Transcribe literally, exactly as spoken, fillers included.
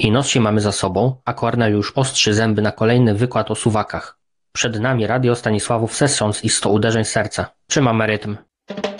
I noc się mamy za sobą, a Kornel już ostrzy zęby na kolejny wykład o suwakach. Przed nami radio Stanisławów Sessions i sto uderzeń serca. Trzymamy rytm.